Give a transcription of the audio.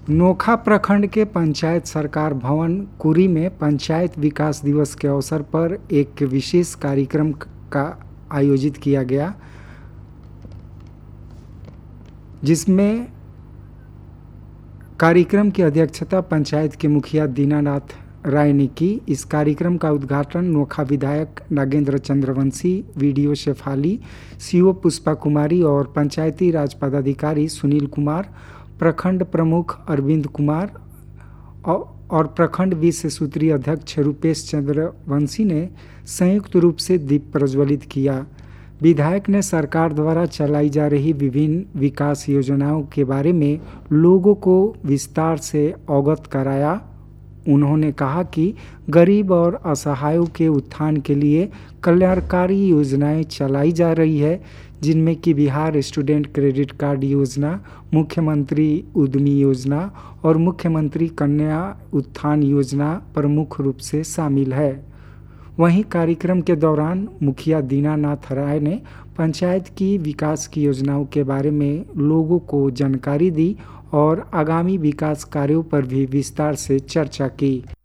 नोखा प्रखंड के पंचायत सरकार भवन कुरी में पंचायत विकास दिवस के अवसर पर एक विशेष कार्यक्रम का आयोजित किया गया, जिसमें कार्यक्रम की अध्यक्षता पंचायत के मुखिया दीनानाथ राय ने की। इस कार्यक्रम का उद्घाटन नोखा विधायक नागेंद्र चंद्रवंशी, वीडियो शेफाली, सीओ पुष्पा कुमारी और पंचायती राज पदाधिकारी सुनील कुमार, प्रखंड प्रमुख अरविंद कुमार और प्रखंड विश्व सूत्रीय अध्यक्ष रूपेश चंद्र वंशी ने संयुक्त रूप से दीप प्रज्वलित किया। विधायक ने सरकार द्वारा चलाई जा रही विभिन्न विकास योजनाओं के बारे में लोगों को विस्तार से अवगत कराया। उन्होंने कहा कि गरीब और असहायों के उत्थान के लिए कल्याणकारी योजनाएं चलाई जा रही है, जिनमें कि बिहार स्टूडेंट क्रेडिट कार्ड योजना, मुख्यमंत्री उद्यमी योजना और मुख्यमंत्री कन्या उत्थान योजना प्रमुख रूप से शामिल है। वहीं कार्यक्रम के दौरान मुखिया दीनानाथ राय ने पंचायत की विकास की योजनाओं के बारे में लोगों को जानकारी दी और आगामी विकास कार्यों पर भी विस्तार से चर्चा की।